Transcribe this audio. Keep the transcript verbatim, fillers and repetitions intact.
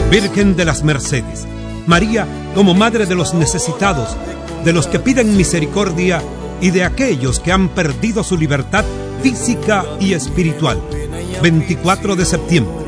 Virgen de las Mercedes, María como Madre de los necesitados, de los que piden misericordia y de aquellos que han perdido su libertad física y espiritual. veinticuatro de septiembre,